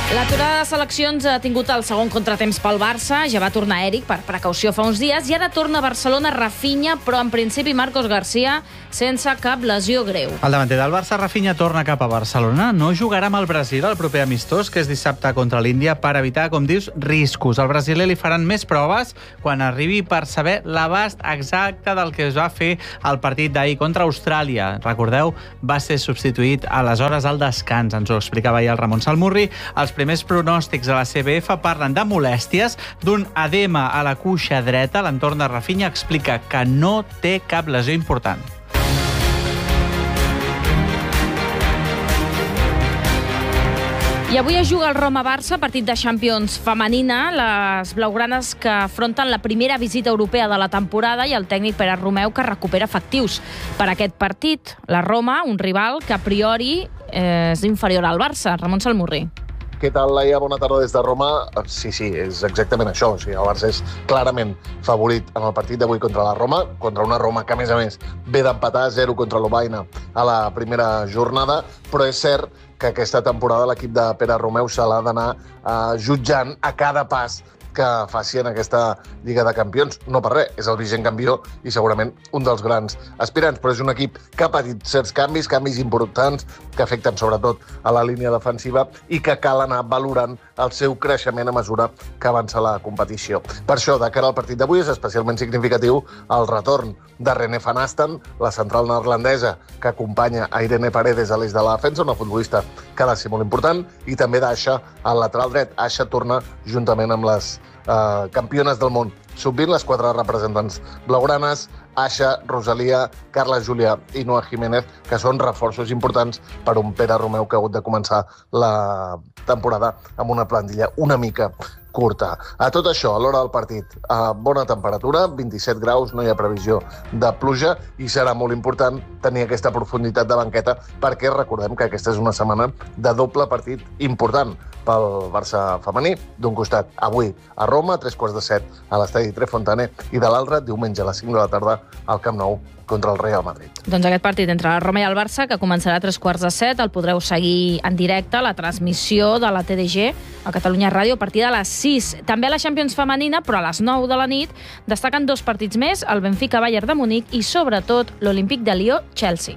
L'aturada de seleccions ha tingut el segon contratemps pel Barça, ja va tornar Eric per precaució fa uns dies, i ara torna a Barcelona Rafinha, però en principi Marcos García sense cap lesió greu. El davanter del Barça, Rafinha, torna cap a Barcelona. No jugarà amb el Brasil el proper amistós, que és dissabte contra l'Índia, per evitar, com dius, riscos. Al brasiler li faran més proves quan arribi per saber l'abast exacte del que es va fer al partit d'ahir contra Austràlia. Recordeu, va ser substituït aleshores al descans. Ens ho explicava ahir el Ramon Salmurri. Els primers pronòstics a la CBF parlen de molèsties, d'un edema a la cuixa dreta. L'entorn de Rafinha explica que no té cap lesió important. I avui es juga el Roma-Barça, partit de Champions femenina, les blaugranes que afronten la primera visita europea de la temporada i el tècnic Pere Romeu, que recupera efectius per aquest partit. La Roma, un rival que a priori és inferior al Barça. Ramon Salmurri. Què tal, Laia? Bona tarda des de Roma. Sí, és exactament això. O sigui, el Barça és clarament favorit en el partit d'avui contra la Roma, contra una Roma que, a més, ve d'empatar 0 contra l'Obaina a la primera jornada, però és cert que aquesta temporada l'equip de Pere Romeu se l'ha d'anar jutjant a cada pas que faci en aquesta Lliga de Campions. No per res, és el vigent campió i segurament un dels grans aspirants, però és un equip que ha patit certs canvis importants, que afecten sobretot a la línia defensiva i que cal anar valorant el seu creixement a mesura que avança la competició. Per això, de cara al partit d'avui, és especialment significatiu el retorn de René van Asten, la central neerlandesa que acompanya a Irene Paredes a l'eix de la defensa, una futbolista que ha de ser molt important, i també d'Aixa al lateral dret. Aixa torna juntament amb les campiones del món sub-20, les 4 representants blaugranes, Aixa, Rosalia, Carla Júlia i Noa Jiménez, que són reforços importants per un Pere Romeu que ha hagut de començar la temporada amb una plantilla una mica curta. A tot això, a l'hora del partit, a bona temperatura, 27 graus, no hi ha previsió de pluja i serà molt important tenir aquesta profunditat de banqueta perquè recordem que aquesta és una setmana de doble partit important pel Barça femení. D'un costat, avui a Roma, a 7:15 a l'estadi Trefontane, i de l'altre, diumenge a les 5 de la tarda al Camp Nou contra el Real Madrid. Doncs aquest partit entre la Roma i el Barça, que començarà a 7:15, el podreu seguir en directe, la transmissió de la TDG a Catalunya Ràdio a partir de les 6. També a la Champions femenina, però a les 9 de la nit, destaquen 2 partits més, el Benfica-Bayern de Munic i, sobretot, l'Olímpic de Lió-Chelsea.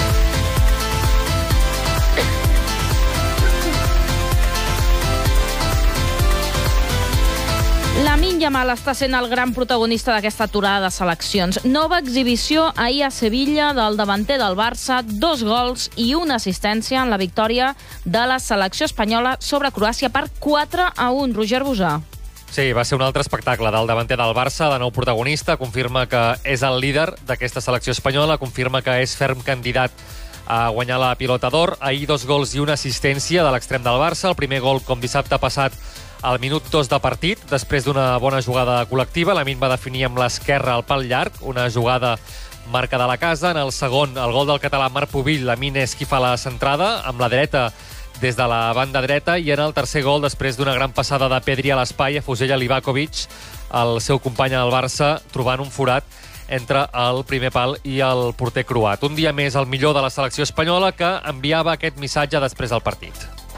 Lamine Yamal està sent el gran protagonista d'aquesta aturada de seleccions. Nova exhibició ahir a Sevilla del davanter del Barça, 2 gols i 1 assistència en la victòria de la selecció espanyola sobre Croàcia per 4-1. Roger Busà. Sí, va ser un altre espectacle del davanter del Barça, de nou protagonista, confirma que és el líder d'aquesta selecció espanyola, confirma que és ferm candidat a guanyar la Pilota d'Or. Ahir 2 gols i 1 assistència de l'extrem del Barça. El primer gol, com dissabte passat, al minut 2 de partit, després d'una bona jugada col·lectiva. Lamine va definir amb l'esquerra el pal llarg, una jugada marca de la casa. En el segon, el gol del català Marc Pubill, Lamine és qui fa la centrada, amb la dreta des de la banda dreta, i en el tercer gol, després d'una gran passada de Pedri a l'espai, afusella Livakovic, el seu company al Barça, trobant un forat entre el primer pal i el porter croat. Un dia més el millor de la selecció espanyola, que enviava aquest missatge després del partit.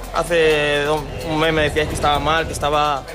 Hace un mes me decíais que estaba mal, que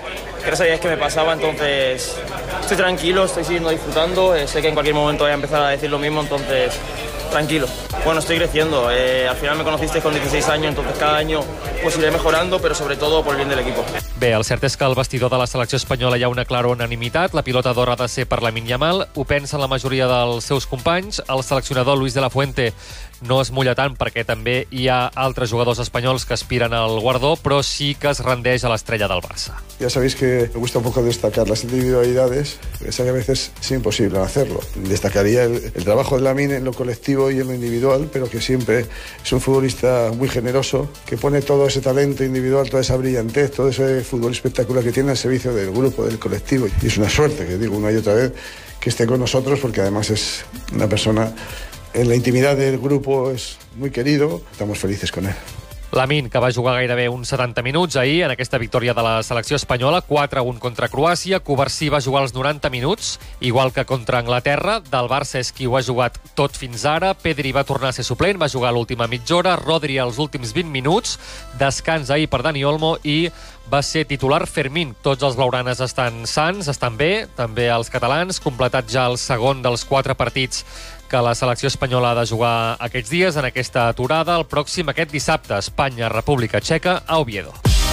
no sabíais qué me pasaba, entonces estoy tranquilo, estoy siguiendo disfrutando, sé que en cualquier momento voy a empezar a decir lo mismo, entonces tranquilo. Bueno, estoy creciendo, al final me conocisteis con 16 años, entonces cada año pues iré mejorando, pero sobre todo por el bien del equipo. Bé, el cert és que al vestidor de la selecció espanyola hi ha una clara unanimitat. La pilota d'or ha de ser per Lamine Yamal. Ho pensen la majoria dels seus companys. El seleccionador Luis de la Fuente no es mulla tant perquè també hi ha altres jugadors espanyols que aspiren al guardó, però sí que es rendeix a l'estrella del Barça. Ya sabéis que me gusta un poco destacar las individualidades, sé que a veces es imposible hacerlo. Destacaría el trabajo de Lamine en lo colectivo y en lo individual, pero que siempre es un futbolista muy generoso, que pone todo ese talento individual, toda esa brillantez, todo ese fútbol espectacular que tiene al servicio del grupo, del colectivo. Y es una suerte, que digo una y otra vez, que esté con nosotros, porque además es una persona, en la intimidad del grupo es muy querido, estamos felices con él. Lamine, que va jugar gairebé uns 70 minuts ahir en aquesta victòria de la selecció espanyola, 4-1 contra Croàcia. Covarsí va jugar els 90 minuts, igual que contra Anglaterra. Del Barça és qui ho ha jugat tot fins ara. Pedri va tornar a ser suplent, va jugar l'última mitja hora. Rodri els últims 20 minuts. Descans ahir per Dani Olmo i va ser titular Fermín. Tots els blaugranes estan sans, estan bé, també els catalans, completat ja el segon dels 4 partits que la selecció espanyola ha de jugar aquests dies en aquesta aturada. El pròxim aquest dissabte, Espanya, República Txeca, a Oviedo.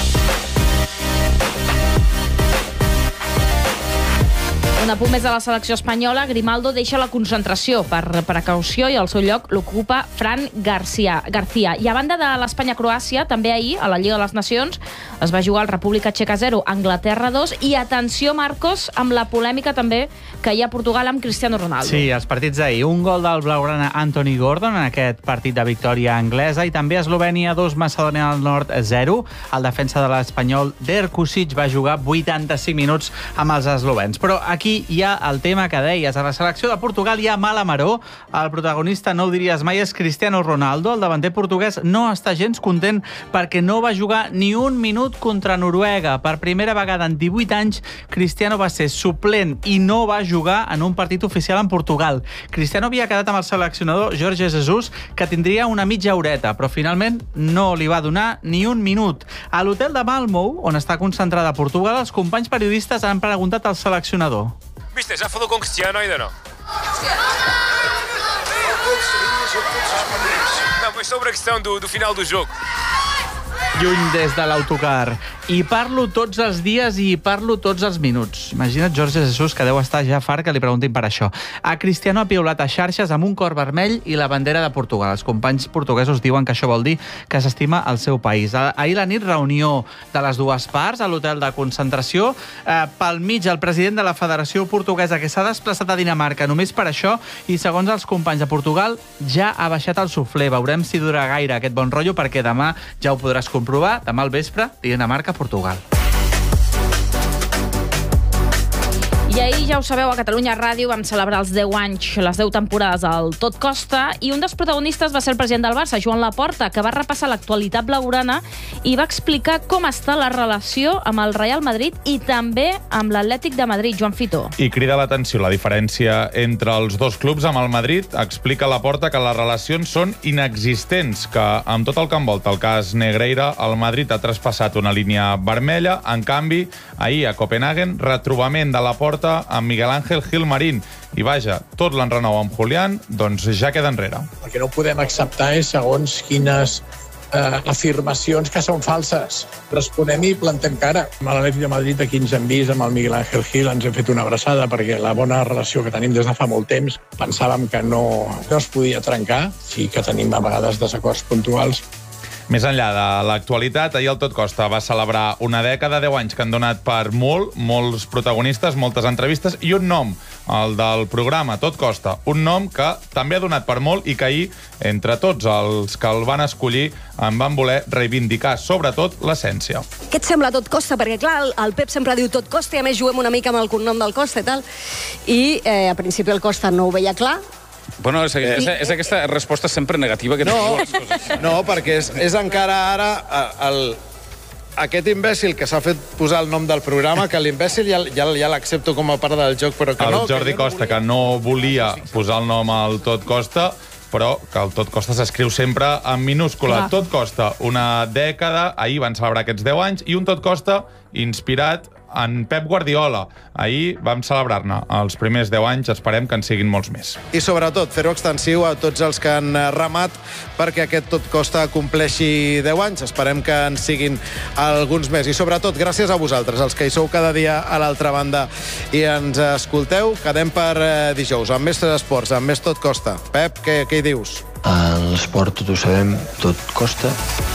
Un apunt més de la selecció espanyola. Grimaldo deixa la concentració per precaució i al seu lloc l'ocupa Fran García. I a banda de l'Espanya-Croàcia, també ahir, a la Lliga de les Nacions, es va jugar el República Txeca 0, Anglaterra 2, i atenció, Marcos, amb la polèmica també que hi ha a Portugal amb Cristiano Ronaldo. Sí, els partits d'ahir. Un gol del blaugrana Anthony Gordon en aquest partit de victòria anglesa i també Eslovènia 2, Macedònia del Nord 0. El defensa de l'Espanyol, Derkusic, va jugar 85 minuts amb els eslovens. Però aquí hi ha el tema que deies. A la selecció de Portugal hi ha mala maror. El protagonista, no ho diries mai, és Cristiano Ronaldo. El davanter portuguès no està gens content perquè no va jugar ni un minut contra Noruega. Per primera vegada en 18 anys, Cristiano va ser suplent i no va jugar en un partit oficial en Portugal. Cristiano havia quedat amb el seleccionador Jorge Jesus, que tindria una mitja horeta, però finalment no li va donar ni un minut. A l'hotel de Malmö, on està concentrada Portugal, els companys periodistes han preguntat al seleccionador. Viste, já falou com Cristiano ainda não? Não, mas sobre a questão do final do jogo. Lluny des de l'autocar. I parlo tots els dies i parlo tots els minuts. Imagina't Jorge Jesus, que deu estar ja fart que li preguntin per això. A Cristiano ha piulat a xarxes amb un cor vermell i la bandera de Portugal. Els companys portuguesos diuen que això vol dir que s'estima el seu país. Ahir la nit, reunió de les dues parts a l'hotel de concentració. Pel mig, el president de la Federació Portuguesa, que s'ha desplaçat a Dinamarca només per això, i segons els companys de Portugal, ja ha baixat el suflé. Veurem si dura gaire aquest bon rotllo, perquè demà ja ho podràs comprovar. Demà al vespre, Dinamarca-Portugal. I ahir, ja ho sabeu, a Catalunya Ràdio vam celebrar els 10 anys, les 10 temporades al Tot Costa, i un dels protagonistes va ser el president del Barça, Joan Laporta, que va repassar l'actualitat blaugrana i va explicar com està la relació amb el Real Madrid i també amb l'Atlètic de Madrid, Joan Fitó. I crida l'atenció la diferència entre els dos clubs. Amb el Madrid explica Laporta que les relacions són inexistents, que amb tot el que envolta el cas Negreira, el Madrid ha traspassat una línia vermella. En canvi, ahir a Copenhagen, retrobament de Laporta amb Miguel Ángel Gilmarín. I vaja, tot l'enrenou amb Julián, doncs ja queda enrere. El que no podem acceptar és segons quines afirmacions que són falses. Responem i plantem cara. A l'Atlètic de Madrid, aquí ens hem vist amb el Miguel Ángel Gil, ens hem fet una abraçada perquè la bona relació que tenim des de fa molt temps pensàvem que no es podia trencar. Sí que tenim a vegades desacords puntuals. Més enllà de l'actualitat, ahir el Tot Costa va celebrar una dècada, 10 anys que han donat per molts protagonistes, moltes entrevistes i un nom, el del programa Tot Costa. Un nom que també ha donat per molt i que ahir, entre tots els que el van escollir, en van voler reivindicar, sobretot, l'essència. Què et sembla Tot Costa? Perquè, clar, el Pep sempre diu Tot Costa i a més juguem una mica amb el cognom del Costa i tal. I, a principi, el Costa no ho veia clar. Bueno, és aquesta resposta sempre negativa que teniu les coses. No, perquè és encara ara aquest imbècil que s'ha fet posar el nom del programa, que l'imbècil ja l'accepto com a part del joc, però que no... El Jordi Costa, que no volia posar el nom al Tot Costa, però que el Tot Costa s'escriu sempre en minúscula. Tot Costa, una dècada, ahir van celebrar aquests 10 anys, i un Tot Costa inspirat en Pep Guardiola. Ahir vam celebrar-ne els primers 10 anys, esperem que en siguin molts més. I sobretot, fer-ho extensiu a tots els que han remat perquè aquest Tot Costa compleixi 10 anys. Esperem que en siguin alguns més. I sobretot, gràcies a vosaltres, els que hi sou cada dia a l'altra banda i ens escolteu. Quedem per dijous, amb més esports, amb més Tot Costa. Pep, què hi dius? En l'esport tot ho sabem, tot costa.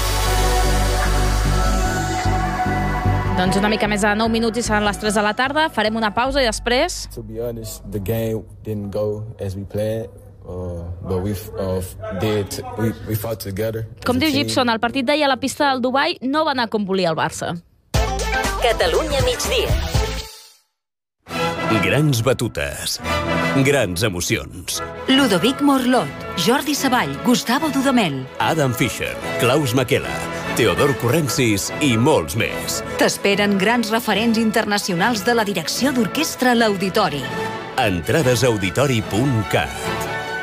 Doncs una mica més de 9 minuts i seran les 3 de la tarda. Farem una pausa i després... To be honest, the game didn't go as we planned, but we fought together. Com diu Gibson, el partit d'ahir a la pista del Dubai no va anar com volia el Barça. Catalunya migdia. Grans batutes. Grans emocions. Ludovic Morlot, Jordi Savall, Gustavo Dudamel, Adam Fischer, Klaus Makela, Teodor Currencis i molts més. T'esperen grans referents internacionals de la direcció d'orquestra a l'Auditori. Entrades a auditori.cat.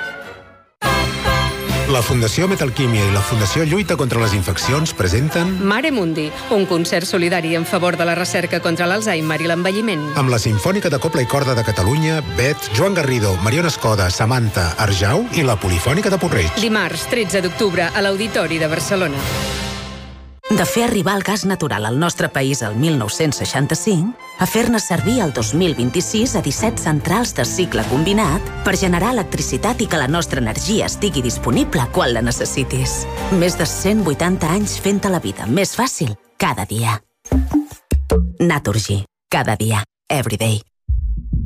La Fundació Metalquímia i la Fundació Lluita contra les Infeccions presenten Mare Mundi, un concert solidari en favor de la recerca contra l'Alzheimer i l'envelliment. amb la Simfònica de Cobla i Corda de Catalunya, Bet, Joan Garrido, Mariona Escoda, Samantha, Arjau i la Polifònica de Puig-reig. Dimarts, 13 d'octubre, a l'Auditori de Barcelona. De fer arribar el gas natural al nostre país el 1965 a fer-ne servir el 2026 a 17 centrals de cicle combinat per generar electricitat i que la nostra energia estigui disponible quan la necessitis. Més de 180 anys fent-te la vida més fàcil cada dia. Naturgy. Cada dia. Every day.